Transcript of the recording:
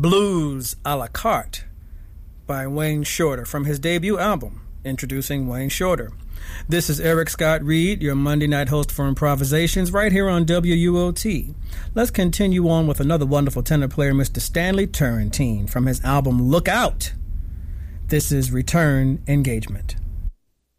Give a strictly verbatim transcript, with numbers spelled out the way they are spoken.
Blues a la Carte by Wayne Shorter from his debut album, Introducing Wayne Shorter. This is Eric Scott Reed, your Monday night host for Improvisations, right here on W U O T. Let's continue on with another wonderful tenor player, Mister Stanley Turrentine, from his album Look Out. This is Return Engagement.